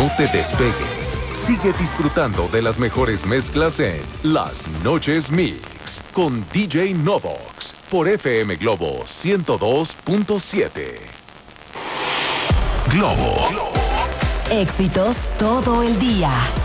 No te despegues. Sigue disfrutando de las mejores mezclas en Las Noches Mix con DJ Novox por FM Globo 102.7. Globo. Éxitos todo el día.